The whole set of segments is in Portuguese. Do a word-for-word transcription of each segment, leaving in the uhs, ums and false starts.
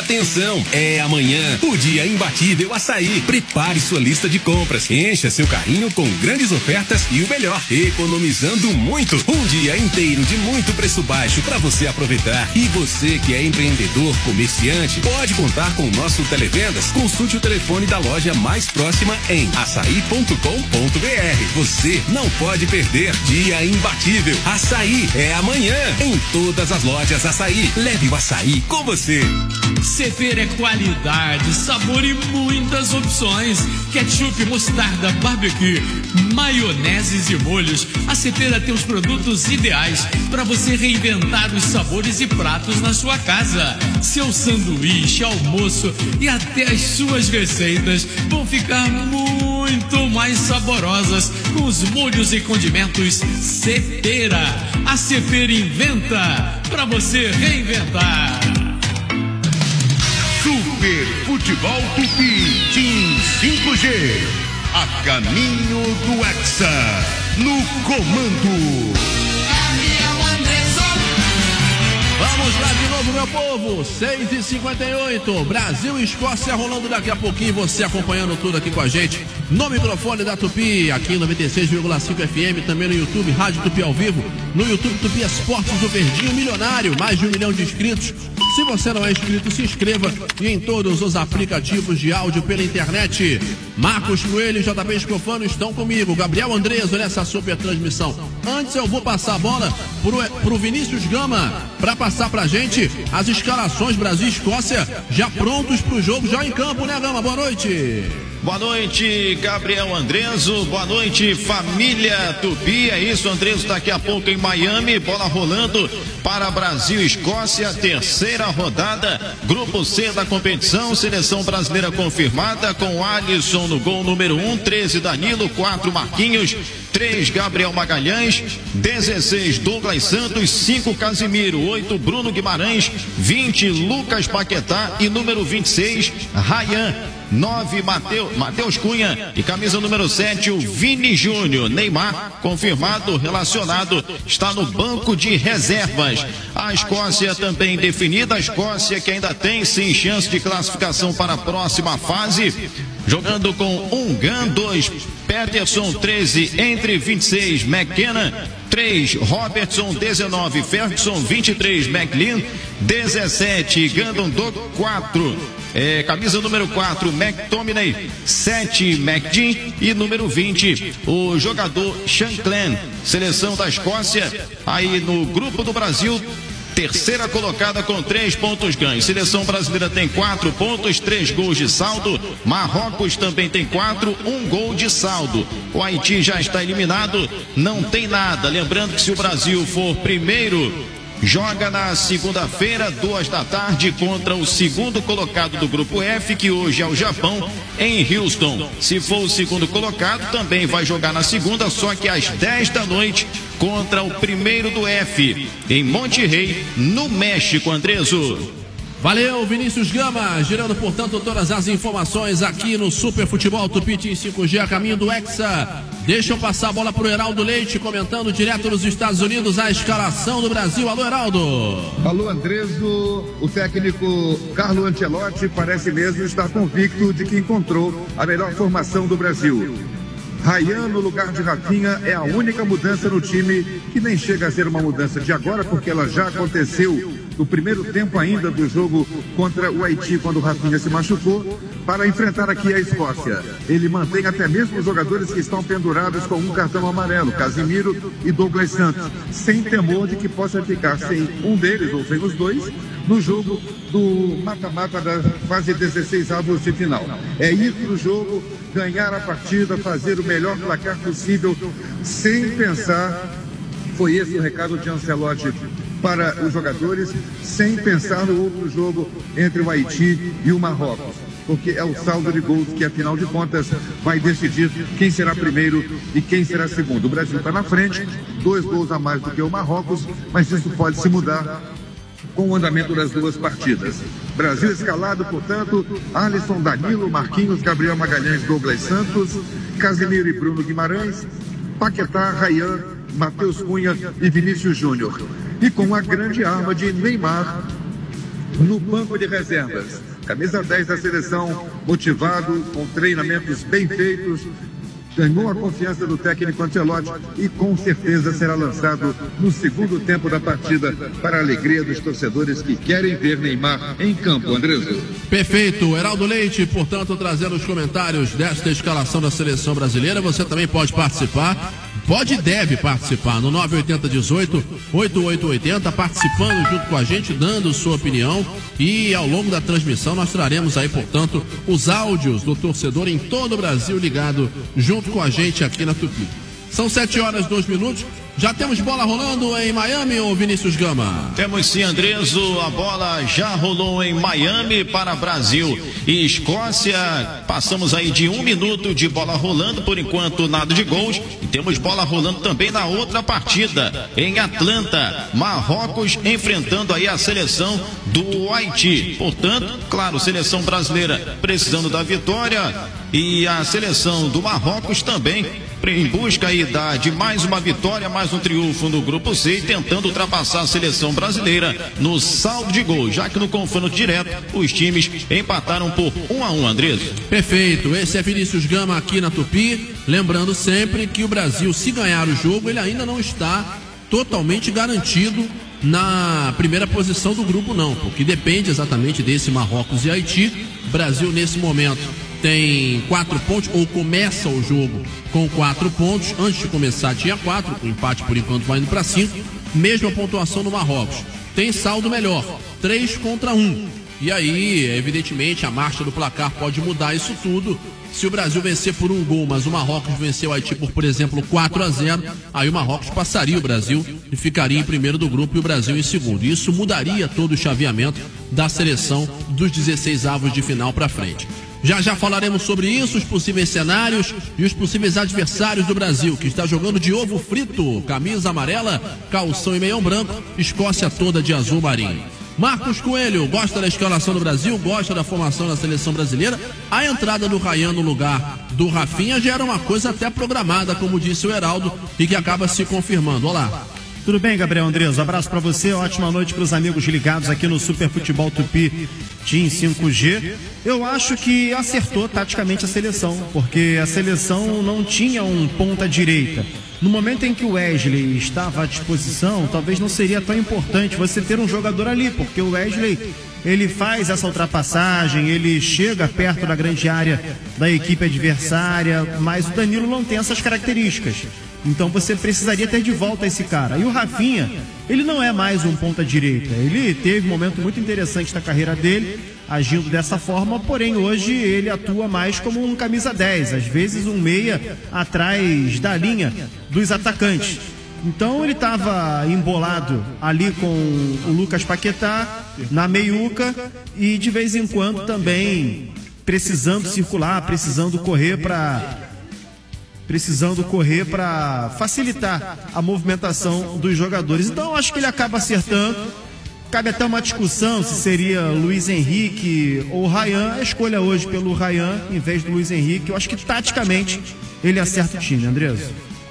Atenção, é amanhã o dia imbatível Açaí. Prepare sua lista de compras, encha seu carrinho com grandes ofertas e o melhor, economizando muito. Um dia inteiro de muito preço baixo para você aproveitar. E você que é empreendedor, comerciante, pode contar com o nosso Televendas. Consulte o telefone da loja mais próxima em açaí ponto com ponto br. Você não pode perder. Dia imbatível Açaí é amanhã em todas as lojas Açaí. Leve o açaí com você. Cepera é qualidade, sabor e muitas opções. Ketchup, mostarda, barbecue, maioneses e molhos. A Cepera tem os produtos ideais para você reinventar os sabores e pratos na sua casa. Seu sanduíche, almoço e até as suas receitas vão ficar muito mais saborosas com os molhos e condimentos Cepera. A Cepera inventa para você reinventar. Super Futebol Tupi Team cinco G, a caminho do Hexa, no comando. Vamos lá de novo, meu povo, seis e cinquenta e oito, Brasil e Escócia rolando daqui a pouquinho, você acompanhando tudo aqui com a gente, no microfone da Tupi, aqui em noventa e seis vírgula cinco F M, também no YouTube, Rádio Tupi ao vivo, no YouTube Tupi Esportes do Verdinho Milionário, mais de um milhão de inscritos. Se você não é inscrito, se inscreva e em todos os aplicativos de áudio pela internet. Marcos Coelho e J B Escofano estão comigo, Gabriel Andreso nessa super transmissão. Antes eu vou passar a bola pro, pro Vinícius Gama, para passar pra gente as escalações Brasil e Escócia, já prontos pro jogo, já em campo, né, Gama? Boa noite. Boa noite, Gabriel Andreso. Boa noite, família Tupi. É isso, Andreso daqui a pouco em Miami. Bola rolando para Brasil e Escócia, terceira rodada, grupo C da competição. Seleção brasileira confirmada com Alisson no gol número um, treze Danilo, quatro Marquinhos, três Gabriel Magalhães, dezesseis Douglas Santos, cinco Casimiro, oito Bruno Guimarães, vinte Lucas Paquetá e número vinte e seis Ryan. nove Mateus, Mateus Cunha e camisa número sete o Vini Júnior. Neymar confirmado, relacionado, está no banco de reservas. A Escócia também definida, a Escócia que ainda tem sim chance de classificação para a próxima fase, jogando com Ungan, dois Peterson, treze entre vinte e seis McKenna, três Robertson, dezenove Ferguson, vinte e três McLean, dezessete Gandondor, quatro É, camisa número quatro, McTominay, sete McDean e número vinte, o jogador Shankland. Seleção da Escócia, aí no grupo do Brasil, terceira colocada com três pontos ganhos. Seleção brasileira tem quatro pontos, três gols de saldo. Marrocos também tem quatro, um gol de saldo. O Haiti já está eliminado, não tem nada. Lembrando que se o Brasil for primeiro, joga na segunda-feira, duas da tarde, contra o segundo colocado do grupo F, que hoje é o Japão, em Houston. Se for o segundo colocado, também vai jogar na segunda, só que às dez da noite, contra o primeiro do F, em Monterrey, no México, Andreso. Valeu, Vinícius Gama, girando, portanto, todas as informações aqui no Super Futebol Tupi Team cinco G, a caminho do Hexa. Deixa eu passar a bola pro Heraldo Leite, comentando direto dos Estados Unidos a escalação do Brasil. Alô, Heraldo. Alô, Andreso. O técnico Carlo Ancelotti parece mesmo estar convicto de que encontrou a melhor formação do Brasil. Ryan no lugar de Rafinha é a única mudança no time, que nem chega a ser uma mudança de agora, porque ela já aconteceu no primeiro tempo ainda do jogo contra o Haiti, quando o Rafinha se machucou, para enfrentar aqui a Escócia. Ele mantém até mesmo os jogadores que estão pendurados com um cartão amarelo, Casimiro e Douglas Santos, sem temor de que possa ficar sem um deles ou sem os dois no jogo do mata-mata da fase dezesseis avos de final. É ir para o jogo, ganhar a partida, fazer o melhor placar possível, sem pensar. Foi esse o recado de Ancelotti para os jogadores, sem pensar no outro jogo entre o Haiti e o Marrocos, porque é o saldo de gols que, afinal de contas, vai decidir quem será primeiro e quem será segundo. O Brasil está na frente, dois gols a mais do que o Marrocos, mas isso pode se mudar com o andamento das duas partidas. Brasil escalado, portanto, Alisson, Danilo, Marquinhos, Gabriel Magalhães, Douglas Santos, Casimiro e Bruno Guimarães, Paquetá, Ryan, Mateus Cunha e Vinícius Júnior. E com a grande arma de Neymar no banco de reservas. Camisa dez da seleção, motivado, com treinamentos bem feitos, ganhou a confiança do técnico Ancelotti e com certeza será lançado no segundo tempo da partida para a alegria dos torcedores que querem ver Neymar em campo, Andreso. Perfeito, Heraldo Leite, portanto, trazendo os comentários desta escalação da seleção brasileira. Você também pode participar, pode e deve participar no nove oito zero um oito, oito oito oito zero, participando junto com a gente, dando sua opinião, e ao longo da transmissão nós traremos aí, portanto, os áudios do torcedor em todo o Brasil ligado junto com a gente aqui na Tupi. São sete horas e dois minutos. Já temos bola rolando em Miami, ou Vinícius Gama? Temos sim, Andreso. A bola já rolou em Miami para Brasil e Escócia. Passamos aí de um minuto de bola rolando, por enquanto nada de gols. E temos bola rolando também na outra partida, em Atlanta. Marrocos enfrentando aí a seleção do Haiti. Portanto, claro, seleção brasileira precisando da vitória e a seleção do Marrocos também em busca aí da, de mais uma vitória, mais um triunfo no grupo C, e tentando ultrapassar a seleção brasileira no saldo de gols, já que no confronto direto os times empataram por um a um, Andrés. Perfeito, esse é Vinícius Gama aqui na Tupi, lembrando sempre que o Brasil, se ganhar o jogo, ele ainda não está totalmente garantido na primeira posição do grupo, não, porque depende exatamente desse Marrocos e Haiti. Brasil nesse momento tem quatro pontos, ou começa o jogo com quatro pontos. Antes de começar tinha quatro, o empate por enquanto vai indo para cinco. Mesma pontuação no Marrocos. Tem saldo melhor, três contra um. E aí, evidentemente, a marcha do placar pode mudar isso tudo. Se o Brasil vencer por um gol, mas o Marrocos venceu o Haiti por, por exemplo, quatro a zero, aí o Marrocos passaria o Brasil e ficaria em primeiro do grupo e o Brasil em segundo. Isso mudaria todo o chaveamento da seleção dos dezesseis avos de final para frente. Já já falaremos sobre isso, os possíveis cenários e os possíveis adversários do Brasil, que está jogando de ovo frito, camisa amarela, calção e meião branco, Escócia toda de azul marinho. Marcos Coelho, gosta da escalação do Brasil, gosta da formação da seleção brasileira. A entrada do Ryan no lugar do Rafinha já era uma coisa até programada, como disse o Heraldo, e que acaba se confirmando. Olá. Tudo bem, Gabriel Andrés? Um abraço para você, ótima noite para os amigos ligados aqui no Super Futebol Tupi Team cinco G. Eu acho que acertou taticamente a seleção, porque a seleção não tinha um ponta-direita. No momento em que o Wesley estava à disposição, talvez não seria tão importante você ter um jogador ali, porque o Wesley, ele faz essa ultrapassagem, ele chega perto da grande área da equipe adversária, mas o Danilo não tem essas características. Então você precisaria ter de volta esse cara. E o Rafinha, ele não é mais um ponta-direita. Ele teve um momento muito interessante na carreira dele, agindo dessa forma, porém hoje ele atua mais como um camisa dez, às vezes um meia atrás da linha dos atacantes. Então ele estava embolado ali com o Lucas Paquetá na meiuca e de vez em quando também precisando circular, precisando correr para precisando correr para facilitar a movimentação dos jogadores. Então acho que ele acaba acertando. Cabe até uma discussão se seria Luiz Henrique ou Ryan. A escolha hoje pelo Ryan em vez do Luiz Henrique. Eu acho que taticamente ele acerta o time, Andrés.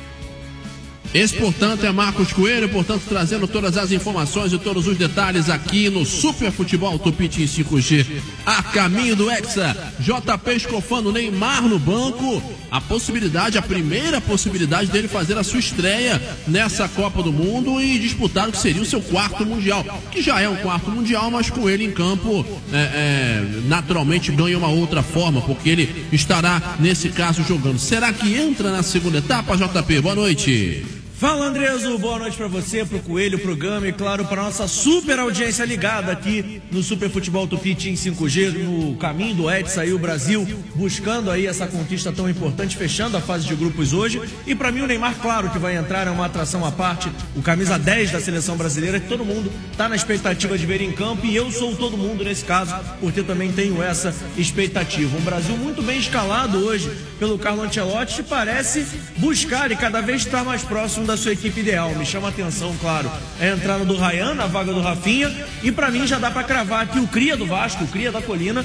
Esse, portanto, é Marcos Coelho, portanto, trazendo todas as informações e todos os detalhes aqui no Super Futebol Tupi Team cinco G, a caminho do Hexa. J P escofando Neymar no banco, a possibilidade, a primeira possibilidade dele fazer a sua estreia nessa Copa do Mundo e disputar o que seria o seu quarto Mundial, que já é um quarto Mundial, mas com ele em campo, é, é, naturalmente ganha uma outra forma, porque ele estará, nesse caso, jogando. Será que entra na segunda etapa, J P? Boa noite. Fala, Andreso, boa noite pra você, pro Coelho, pro Gama e claro, pra nossa super audiência ligada aqui no Super Futebol Tupi Team cinco G, no caminho do Hexa aí o Brasil, buscando aí essa conquista tão importante, fechando a fase de grupos hoje. E pra mim o Neymar, claro que vai entrar, é uma atração à parte, o camisa dez da seleção brasileira, que todo mundo tá na expectativa de ver em campo, e eu sou todo mundo nesse caso, porque também tenho essa expectativa. Um Brasil muito bem escalado hoje pelo Carlo Ancelotti, parece buscar e cada vez estar mais próximo da sua equipe ideal. Me chama a atenção, claro, é a entrada do Ryan na vaga do Rafinha, e pra mim já dá pra cravar aqui o cria do Vasco, o cria da Colina,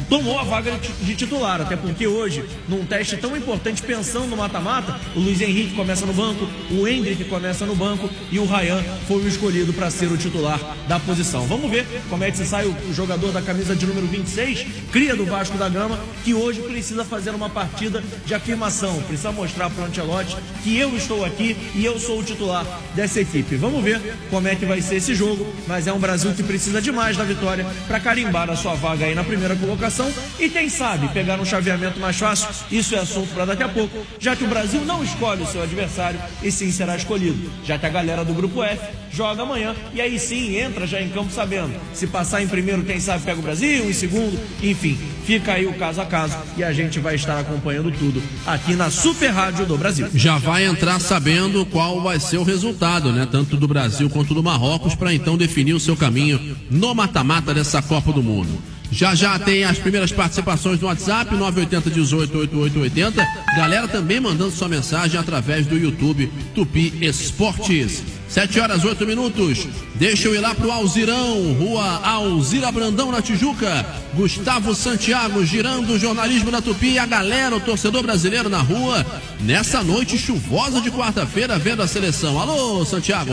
tomou a vaga de titular, até porque hoje, num teste tão importante, pensando no mata-mata, o Luiz Henrique começa no banco, o Hendrick começa no banco e o Ryan foi o escolhido para ser o titular da posição. Vamos ver como é que se sai o jogador da camisa de número vinte e seis, cria do Vasco da Gama, que hoje precisa fazer uma partida de afirmação, precisa mostrar para o Ancelotti que eu estou aqui e eu sou o titular dessa equipe. Vamos ver como é que vai ser esse jogo, mas é um Brasil que precisa demais da vitória para carimbar a sua vaga aí na primeira colocação e quem sabe pegar um chaveamento mais fácil. Isso é assunto para daqui a pouco, já que o Brasil não escolhe o seu adversário e sim será escolhido, já que a galera do grupo F joga amanhã e aí sim entra já em campo sabendo, se passar em primeiro quem sabe pega o Brasil, em segundo, enfim, fica aí o caso a caso e a gente vai estar acompanhando tudo aqui na Super Rádio do Brasil. Já vai entrar sabendo qual vai ser o resultado, né, tanto do Brasil quanto do Marrocos, para então definir o seu caminho no mata-mata dessa Copa do Mundo. Já já tem as primeiras participações no WhatsApp, nove oito zero, um oito, oito oito oito zero. Galera também mandando sua mensagem através do YouTube Tupi Esportes. Sete horas, oito minutos. Deixa eu ir lá pro Alzirão, Rua Alzira Brandão, na Tijuca. Gustavo Santiago, girando o jornalismo da Tupi e a galera, o torcedor brasileiro na rua, nessa noite chuvosa de quarta-feira, vendo a seleção. Alô, Santiago.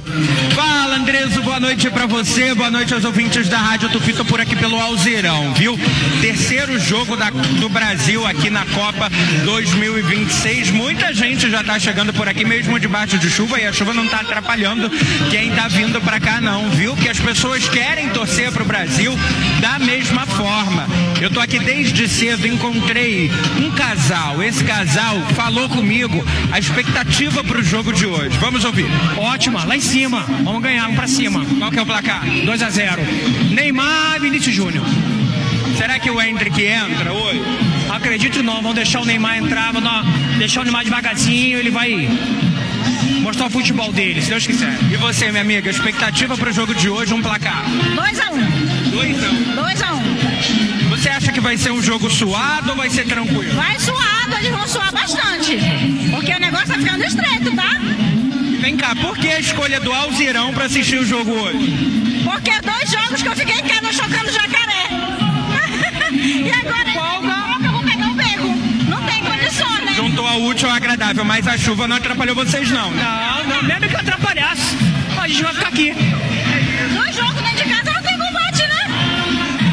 Fala, Andreso, boa noite pra você, boa noite aos ouvintes da Rádio Tupi. Tô por aqui pelo Alzirão, viu? Terceiro jogo da, do Brasil aqui na Copa dois mil e vinte e seis. Muita gente já tá chegando por aqui, mesmo debaixo de chuva, e a chuva não tá atrapalhando quem tá vindo pra cá não, viu? Que as pessoas querem torcer pro Brasil da mesma forma. Eu tô aqui desde cedo, encontrei um casal, esse casal falou comigo a expectativa pro jogo de hoje. Vamos ouvir. Ótima, lá em cima, vamos ganhar, um pra cima. Qual que é o placar? dois a zero. Neymar e Vinícius Júnior. Será que o Hendrick entra hoje? Acredito não, vamos deixar o Neymar entrar, vamos deixar o Neymar devagarzinho, ele vai mostrar o futebol dele, se Deus quiser. E você, minha amiga, expectativa pro jogo de hoje, um placar? dois a um. dois a um. dois a um. Você acha que vai ser um jogo suado ou vai ser tranquilo? Vai suado, eles vão suar bastante. Porque o negócio tá ficando estreito, tá? Vem cá, por que a escolha do Alzirão pra assistir o jogo hoje? Porque é dois jogos que eu fiquei em casa chocando jacaré. E agora folga, eu vou pegar o beco. Não tem condições, né? Juntou ao útil ao agradável, mas a chuva não atrapalhou vocês não, né? Não, não, mesmo que atrapalhasse, a gente vai ficar aqui. Dois jogos, né?